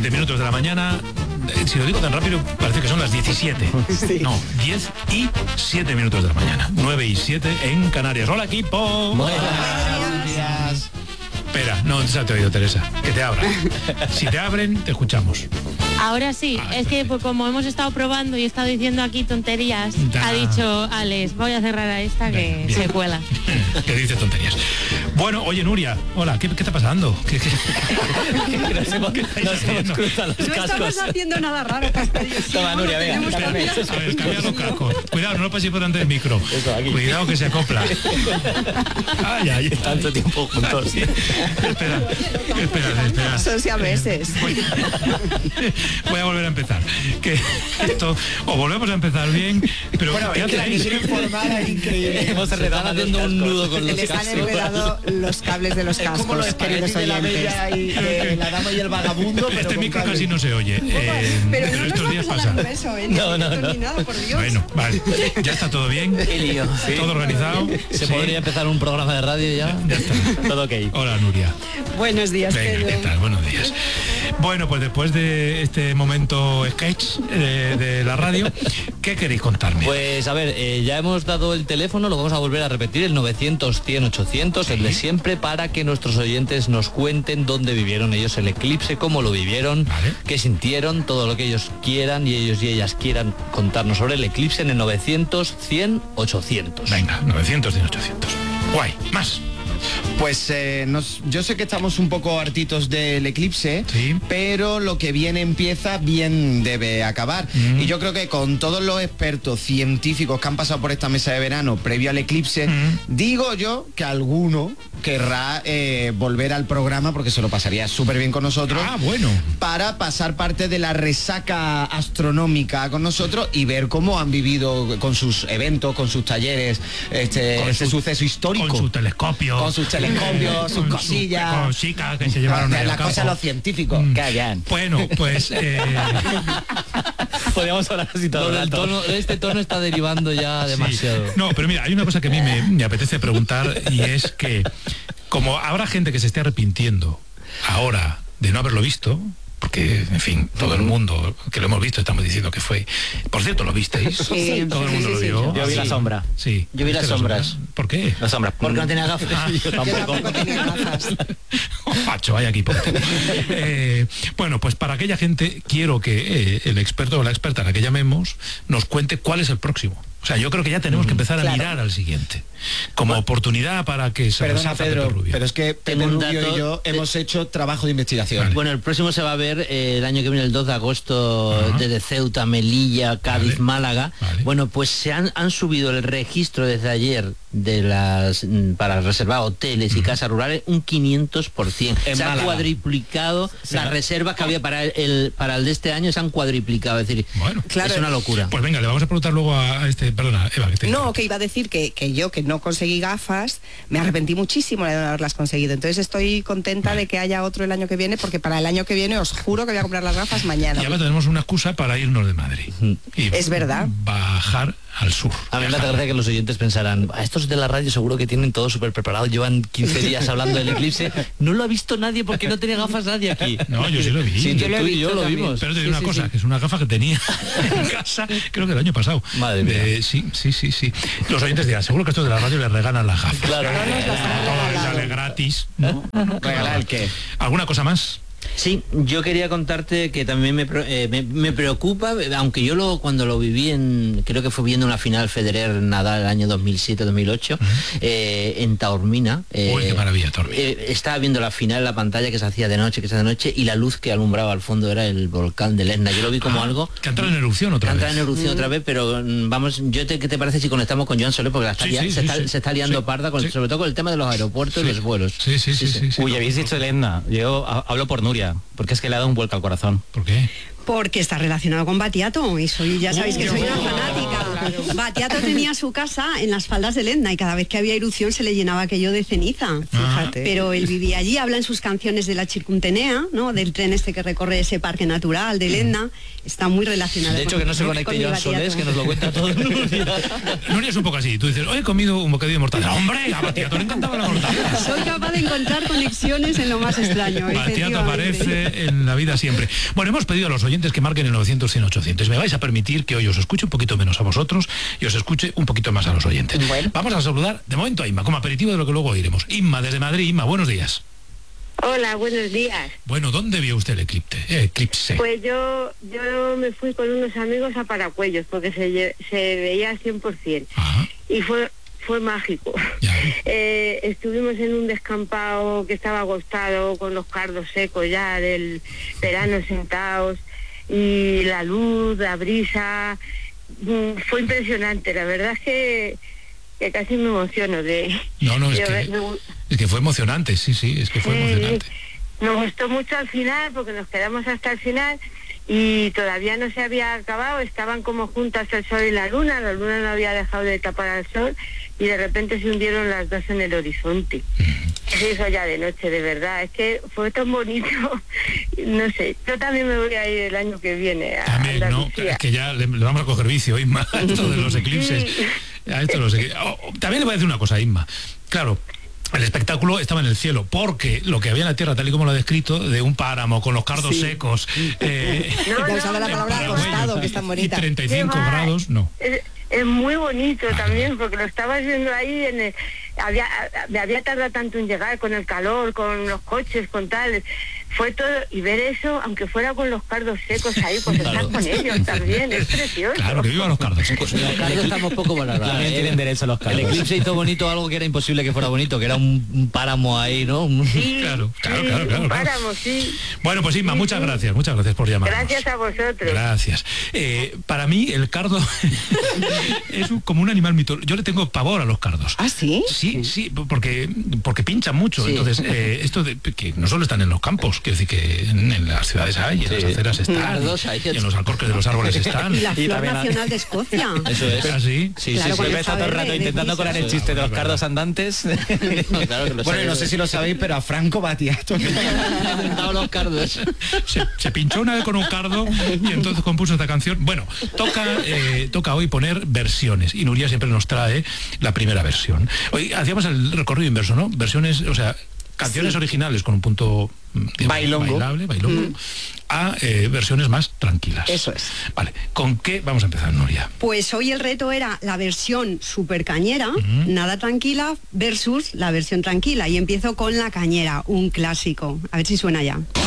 7 minutos de la mañana. Si lo digo tan rápido, parece que son las 17. Sí. No, 10 y 7 minutos de la mañana. 9 y 7 en Canarias. Hola, equipo. Buenos días. Espera, no se te ha oído, Teresa. Que te abran. Si te abren, te escuchamos. Ahora sí, es que pues, como hemos estado probando y he estado diciendo aquí tonterías, ha dicho Alex, voy a cerrar a esta que Bien. se cuela. Que dice tonterías. Bueno, oye, Nuria, hola, ¿qué está pasando? ¿Qué Nos hemos cruzado los No cascos. estamos haciendo nada raro, Castaño. Toma, Nuria, venga, Tenemos cámbiame. cambios. A ver, cambia los cascos. Cuidado, no lo paséis por delante del micro. Eso, aquí. Cuidado que se acopla. Ay, ay, Tanto tiempo juntos. Espera. Son siameses. Voy a volver a empezar. Que esto, o volvemos a empezar bien, pero Bueno, ¿qué es que la que hacéis? tiene formada es increíble. Hemos enredado haciendo un nudo con los Les han cascos. enredado los cables de los Es como los cascos, espaguetis queridos de la oyentes. bella y de la dama y el vagabundo, pero Este con micro cable. casi no se oye. Pero no estos nos días vamos a dar pasa. un beso, ¿eh? No. Ni nada, por Dios. Bueno, vale. ¿Ya está todo bien? Qué lío. ¿Todo organizado? ¿Se Sí. podría empezar un programa de radio ya? Ya está. Todo ok. Hola, Nuria. Buenos días, Venga, Pedro. ¿qué tal? Buenos días. Bueno, pues después de este momento sketch de la radio, ¿qué queréis contarme? Pues a ver, ya hemos dado el teléfono, lo vamos a volver a repetir, el 900-100-800, el de siempre, para que nuestros oyentes nos cuenten dónde vivieron ellos el eclipse, cómo lo vivieron, Vale. qué sintieron, todo lo que ellos quieran y ellos y ellas quieran contarnos sobre el eclipse en el 900-100-800. Venga, 900 de 800. Guay, más. Pues yo sé que estamos un poco hartitos del eclipse, Sí. pero lo que bien empieza, bien debe acabar. Y yo creo que con todos los expertos científicos que han pasado por esta mesa de verano previo al eclipse, digo yo que alguno querrá volver al programa porque se lo pasaría súper bien con nosotros. Ah, bueno. Para pasar parte de la resaca astronómica con nosotros y ver cómo han vivido con sus eventos, con sus talleres, Con este su- suceso histórico. Con su telescopio. Con sus telescopios, sus con cosillas. cositas que se llevaron ahí al las campo. cosas de los científicos. Qué bien. Bueno, pues Podríamos hablar así todo el rato. Este tono está derivando ya sí. demasiado. No, pero mira, hay una cosa que a mí me apetece preguntar y es que como habrá gente que se esté arrepintiendo ahora de no haberlo visto, porque, en fin, todo el mundo que lo hemos visto estamos diciendo que fue... Por cierto, ¿lo visteis? Sí, Todo el mundo sí, lo sí, vio. Yo vi la sombra. Sí. Yo vi las ¿Viste la sombras. sombra? ¿Por qué? Las sombras, porque no tenía gafas. Yo Yo tampoco. tampoco tenía gafas. Macho, vaya equipo. Bueno, pues para aquella gente quiero que el experto o la experta a la que llamemos nos cuente cuál es el próximo. O sea, yo creo que ya tenemos que empezar a claro. mirar al siguiente. Como oportunidad para que se Perdona, resalza Pedro, Pepe Rubio. pero es que Pepe un Rubio dato y yo hemos hecho trabajo de investigación. Vale. Bueno, el próximo se va a ver el año que viene, el 2 de agosto, Ajá. desde Ceuta, Melilla, Cádiz, Vale. Málaga. Vale. Bueno, pues se han subido el registro desde ayer de para reservar hoteles y casas rurales un 500%. En Se ha Málaga. cuadriplicado las reservas que había para el de este año, se han cuadriplicado. Es decir, Bueno. Claro. es una locura. Pues venga, le vamos a preguntar luego a este... Perdona, Eva, que te... No, que iba a decir que yo, que no conseguí gafas, me arrepentí muchísimo de no haberlas conseguido. Entonces estoy contenta de que haya otro el año que viene, porque para el año que viene os juro que voy a comprar las gafas mañana. Y ahora tenemos una excusa para irnos de Madrid. Y Es verdad. bajar al sur. A mí me hace gracia que los oyentes pensarán, "Ah, estos de la radio seguro que tienen todo súper preparado, llevan 15 días hablando del eclipse. No lo ha visto nadie porque no tenía gafas nadie aquí. No, yo sí lo vi. Sí, Yo lo he tú y visto yo lo también. vimos. Pero te Sí, digo una sí, cosa, sí. que es una gafa que tenía en casa, creo que el año pasado. Madre mía. Sí. Los oyentes dirán, seguro que estos de la radio les regalan las gafas. Claro. Todo sale gratis, ¿no? ¿Regalar el qué? ¿Alguna cosa más? Sí, yo quería contarte que también me preocupa, aunque yo cuando lo viví creo que fue viendo una final Federer-Nadal el año 2007-2008, en Taormina. Uy, qué maravilla, Taormina. Estaba viendo la final en la pantalla que se hacía de noche, y la luz que alumbraba al fondo era el volcán del Etna. Yo lo vi como algo... Que entra en erupción otra Entra vez. en erupción otra vez, pero vamos, ¿qué te parece si conectamos con Joan Soler? Porque se está liando parda, sobre todo con el tema de los aeropuertos y los vuelos. Sí. Uy, habéis dicho Elena, yo hablo por Nuria, porque es que le ha dado un vuelco al corazón. ¿Por qué? Porque está relacionado con Batiato y ya sabéis que soy una fanática. Battiato tenía su casa en las faldas del Etna y cada vez que había erupción se le llenaba aquello de ceniza. Fíjate. Pero él vivía allí, habla en sus canciones de la Circuntenea, ¿no? Del tren este que recorre ese parque natural del Etna. Está muy relacionado. De hecho, que no se conecte Joan Solés, que nos lo cuenta todo. Nuria es un poco así. Tú dices, hoy he comido un bocadillo de mortadela. ¡Hombre! A Battiato le encantaba la mortadela. Soy capaz de encontrar conexiones en lo más extraño. Battiato aparece en la vida siempre. Bueno, hemos pedido a los oyentes que marquen el 900 100 800. Me vais a permitir que hoy os escuche un poquito menos a vosotros y os escuche un poquito más a los oyentes. Bueno. Vamos a saludar de momento a Inma, como aperitivo de lo que luego oiremos. Inma, desde Madrid. Inma, buenos días. Hola, buenos días. Bueno, ¿dónde vio usted el eclipse? Pues yo me fui con unos amigos a Paracuellos porque se veía al 100%. Ajá. Y fue mágico. Estuvimos en un descampado que estaba agostado con los cardos secos ya del verano sentados y la luz, la brisa. Fue impresionante, la verdad es que casi me emociono de... No, es que fue emocionante, sí, es que fue emocionante. Nos gustó mucho al final porque nos quedamos hasta el final y todavía no se había acabado, estaban como juntas el sol y la luna no había dejado de tapar al sol y de repente se hundieron las dos en el horizonte. Se hizo ya de noche, de verdad, es que fue tan bonito, no sé, yo también me voy a ir el año que viene a Andalucía. No, es que ya le vamos a coger vicio, Inma, a esto de los eclipses. También le voy a decir una cosa, Inma. Claro, el espectáculo estaba en el cielo, porque lo que había en la tierra, tal y como lo ha descrito, de un páramo con los cardos secos, usaba la palabra acostado, que es tan bonita. Y 35 grados, no. Es muy bonito también, porque lo estabas viendo ahí me había tardado tanto en llegar con el calor, con los coches, con tal, fue todo, y ver eso, aunque fuera con los cardos secos ahí, pues estar con ellos también, es precioso. Claro, que vivan los cardos secos. Los cardos estamos poco valorados. También tienen derecho los cardos. El eclipse hizo bonito algo que era imposible que fuera bonito, que era un páramo ahí, ¿no? Sí, claro. Un páramo, sí. Bueno, pues Inma, muchas gracias por llamarnos. Gracias a vosotros. Gracias. Para mí el cardo es como un animal mitológico. Yo le tengo pavor a los cardos. ¿Ah, sí? Sí, porque pinchan mucho. Sí. Entonces, esto de que no solo están en los campos, quiero decir que en las ciudades hay, en las aceras están, y en los alcorques de los árboles están. Y la flor también nacional de Escocia. Eso es. ¿Así? Sí, Claro, sí, con el está todo el saber rato de intentando prisa. colar el chiste de los cardos andantes. Claro que lo Bueno, y no sé. sé si lo sabéis, pero a Franco Battiato Inventado los cardos. Se pinchó una vez con un cardo y entonces compuso esta canción. Bueno, toca hoy poner versiones y Nuria siempre nos trae la primera versión. Hoy hacíamos el recorrido inverso, ¿no? Versiones, o sea, canciones originales con un punto bailable, a versiones más tranquilas. Eso es. Vale, ¿con qué vamos a empezar, Nuria? Pues hoy el reto era la versión super cañera, nada tranquila, versus la versión tranquila. Y empiezo con La Cañera, un clásico. A ver si suena ya.